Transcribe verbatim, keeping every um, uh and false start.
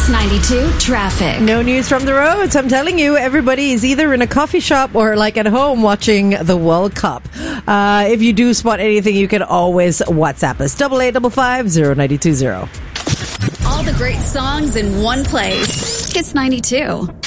Kiss ninety-two traffic. No news from the roads. I'm telling you, everybody is either in a coffee shop or like at home watching the World Cup. Uh, if you do spot anything, you can always WhatsApp us. Double eight double five zero ninety two zero. All the great songs in one place. Kiss ninety-two.